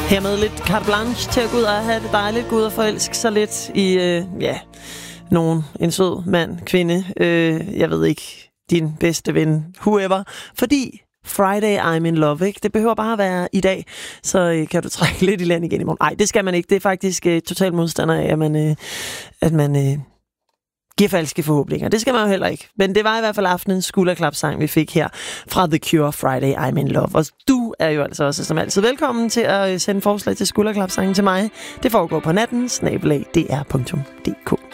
Hermed lidt carte blanche til at gå ud og have det dejligt, gå ud og forelske sig lidt i, en sød mand, kvinde, jeg ved ikke, din bedste ven, whoever, fordi Friday I'm in love, ikke? Det behøver bare at være i dag, så kan du trække lidt i land igen i morgen. Nej, det skal man ikke, det er faktisk totalt modstander af, at man giver falske forhåbninger. Det skal man jo heller ikke. Men det var i hvert fald aftenens skulderklapsang, vi fik her fra The Cure, Friday I'm in love. Og du er jo altså også som altid velkommen til at sende forslag til skulderklapsangen til mig. Det foregår på natten, @dr.dk.